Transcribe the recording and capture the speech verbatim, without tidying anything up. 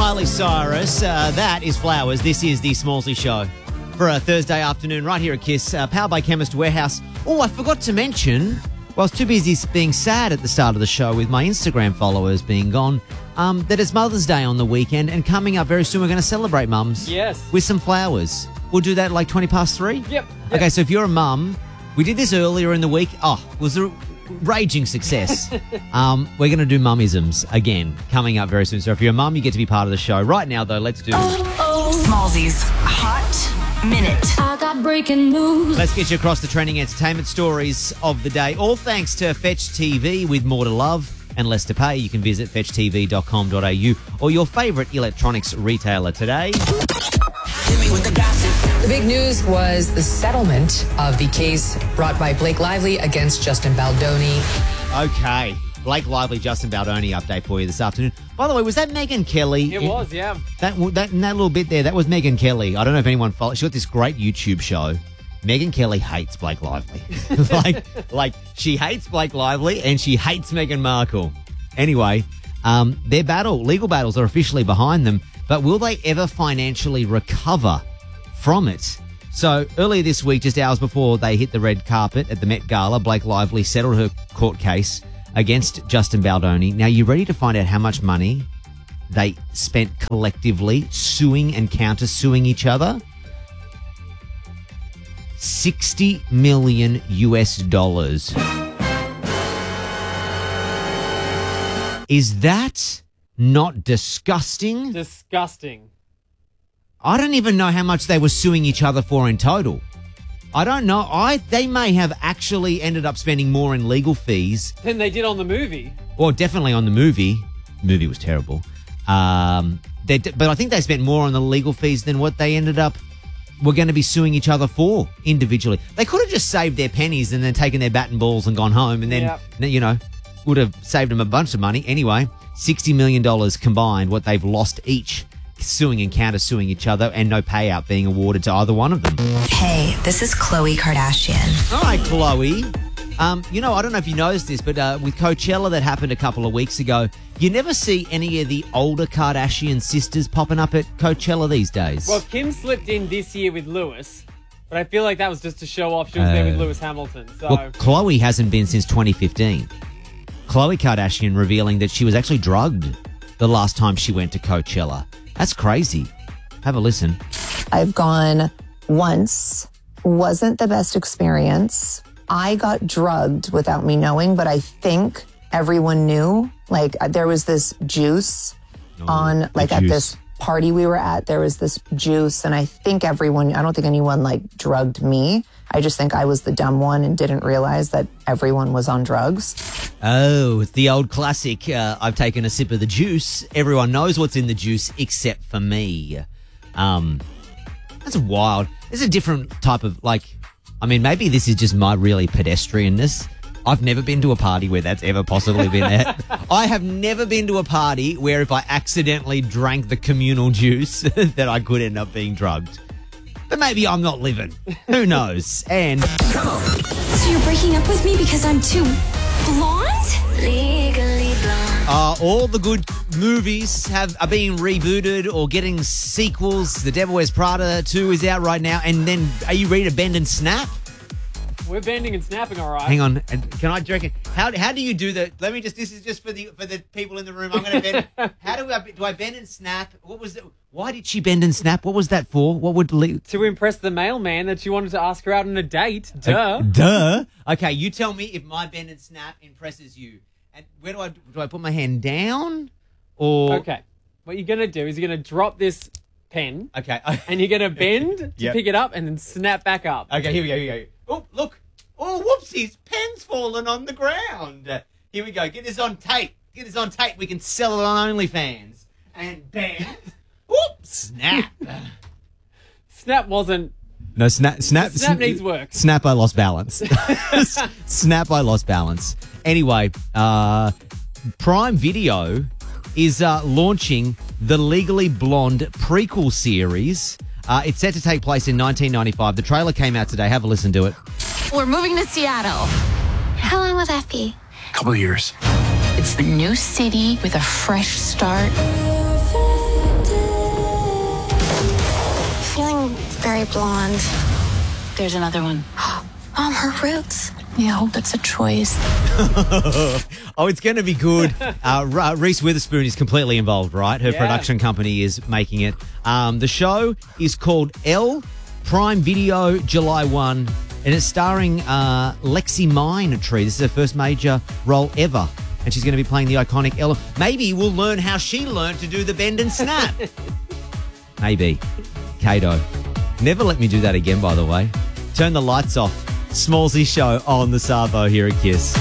Miley Cyrus. Uh, that is Flowers. This is the Smallsy Show for a Thursday afternoon right here at KISS, uh, powered by Chemist Warehouse. Oh, I forgot to mention, well, I was too busy being sad at the start of the show with my Instagram followers being gone, um, that it's Mother's Day on the weekend, and coming up very soon we're going to celebrate mums. Yes. With some flowers. We'll do that at like twenty past three? Yep. yep. Okay, so if you're a mum, we did this earlier in the week. Oh, it was a raging success. um, we're going to do mummisms again coming up very soon. So if you're a mum, you get to be part of the show. Right now, though, let's do... Oh, oh. Smallsy's Hot Minute. I got breaking news. Let's get you across the trending entertainment stories of the day. All thanks to Fetch T V with more to love and less to pay. You can visit fetch t v dot com dot a u or your favourite electronics retailer today. Hit me with the gossip. The big news was the settlement of the case brought by Blake Lively against Justin Baldoni. Okay. Blake Lively, Justin Baldoni update for you this afternoon. By the way, was that Megyn Kelly? It was, yeah. That, that, in that little bit there, that was Megyn Kelly. I don't know if anyone follows. She got this great YouTube show. Megyn Kelly hates Blake Lively. like, like, she hates Blake Lively and she hates Meghan Markle. Anyway, um, their battle, legal battles are officially behind them, but will they ever financially recover from it? So earlier this week, just hours before they hit the red carpet at the Met Gala, Blake Lively settled her court case against Justin Baldoni. Now, you ready to find out how much money they spent collectively suing and counter-suing each other? sixty million U S dollars. Is that not disgusting? Disgusting. I don't even know how much they were suing each other for in total. I don't know. I They may have actually ended up spending more in legal fees. Than they did on the movie. Or definitely on the movie. The movie was terrible. Um, they, but I think they spent more on the legal fees than what they ended up were going to be suing each other for individually. They could have just saved their pennies and then taken their bat and balls and gone home and then, Yep. you know, would have saved them a bunch of money. Anyway, sixty million dollars combined, what they've lost each, suing and counter-suing each other, and no payout being awarded to either one of them. Hey, this is Khloe Kardashian. All right, Chloe. Um, you know, I don't know if you noticed this, but uh, with Coachella that happened a couple of weeks ago, you never see any of the older Kardashian sisters popping up at Coachella these days. Well, Kim slipped in this year with Lewis, but I feel like that was just to show off she was there with Uh, Lewis Hamilton. So Well, Chloe hasn't been since twenty fifteen. Khloe Kardashian revealing that she was actually drugged the last time she went to Coachella. That's crazy. Have a listen. I've gone once. Wasn't the best experience. I got drugged without me knowing, but I think everyone knew. Like, uh, there was this juice on, like, at juice. this party we were at, there was this juice, and I think everyone, I don't think anyone, like, drugged me. I just think I was the dumb one and didn't realize that everyone was on drugs. Oh, it's the old classic. Uh, I've taken a sip of the juice. Everyone knows what's in the juice except for me. Um, that's wild. There's a different type of, like, I mean, maybe this is just my really pedestrianness. I've never been to a party where that's ever possibly been there. I have never been to a party where if I accidentally drank the communal juice that I could end up being drugged. But maybe I'm not living. Who knows? And So you're breaking up with me because I'm too blonde? Legally blonde. uh, all the good movies have are being rebooted or getting sequels. The Devil Wears Prada two is out right now. And then, are you ready to bend and snap? we're bending and snapping, all right. Hang on, and can I reckon? How how do you do that? Let me just. This is just for the for the people in the room. I'm going to bend. How do I do? I bend and snap. What was it? Why did she bend and snap? What was that for? What would lead? To impress the mailman that you wanted to ask her out on a date. Duh. Uh, duh. Okay, you tell me if my bend and snap impresses you. And where do I do? I put my hand down, or Okay. What you're going to do is you're going to drop this pen Okay. and you're going to bend to Yep. pick it up and then snap back up. Okay, here we go, here we go. Oh, look. Oh, whoopsies. Pen's fallen on the ground. Uh, here we go. Get this on tape. Get this on tape. We can sell it on OnlyFans. And bend. Whoop. Snap. Snap wasn't... No, snap. Snap. Snap sn- needs work. Snap, I lost balance. Snap, I lost balance. Anyway, uh, Prime Video is uh, launching the Legally Blonde prequel series. Uh, it's set to take place in nineteen ninety-five. The trailer came out today. Have a listen to it. We're moving to Seattle. How long will that be? Couple of years. It's a new city with a fresh start. marry blonde. There's another one. Mom, her roots. Yeah, I hope it's a choice. Oh, it's going to be good. Uh, R- Reese Witherspoon is completely involved, right? Her Yeah. production company is making it. Um, the show is called Elle, Prime Video, July first, and it's starring uh, Lexi Minetree. This is her first major role ever, and she's going to be playing the iconic Elle. Maybe we'll learn how she learned to do the bend and snap. Maybe. Kato. Never let me do that again, by the way. Turn the lights off. Smallsy Show on the Savo here at Kiss.